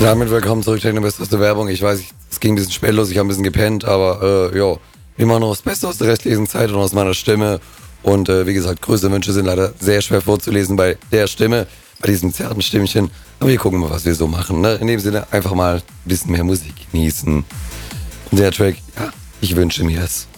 Damit willkommen zurück, Techno-Best aus der Werbung. Ich weiß, es ging ein bisschen spät los, ich habe ein bisschen gepennt, aber wir machen noch das Beste aus der restlichen Zeit und aus meiner Stimme. Und wie gesagt, größere Wünsche sind leider sehr schwer vorzulesen bei der Stimme, bei diesem zarten Stimmchen. Aber wir gucken mal, was wir so machen. Ne? In dem Sinne einfach mal ein bisschen mehr Musik genießen. Und der Track, ja, ich wünsche mir es.